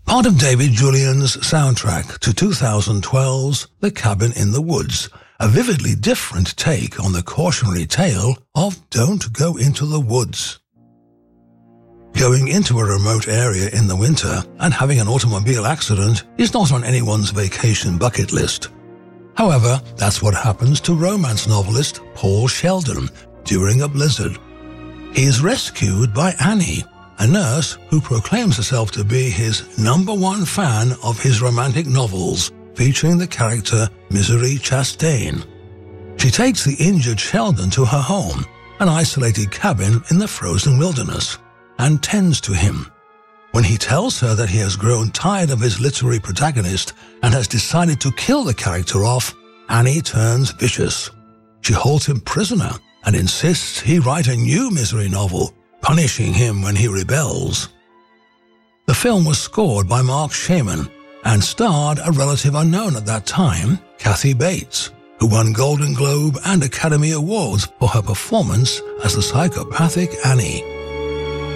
Part of David Julian's soundtrack to 2012's The Cabin in the Woods, a vividly different take on the cautionary tale of Don't Go Into the Woods. Going into a remote area in the winter and having an automobile accident is not on anyone's vacation bucket list. However, that's what happens to romance novelist Paul Sheldon during a blizzard. He is rescued by Annie, a nurse who proclaims herself to be his #1 fan of his romantic novels, featuring the character Misery Chastain. She takes the injured Sheldon to her home, an isolated cabin in the frozen wilderness, and tends to him. When he tells her that he has grown tired of his literary protagonist and has decided to kill the character off, Annie turns vicious. She holds him prisoner and insists he write a new misery novel, punishing him when he rebels. The film was scored by Mark Shaman and starred a relative unknown at that time, Kathy Bates, who won Golden Globe and Academy Awards for her performance as the psychopathic Annie.